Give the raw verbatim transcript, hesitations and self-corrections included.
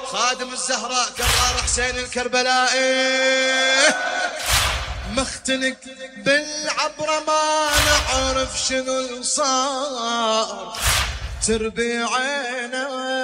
خادم الزهراء كرار حسين الكربلائي مختنق بالعبرة ما نعرف شنو صار تربي عينه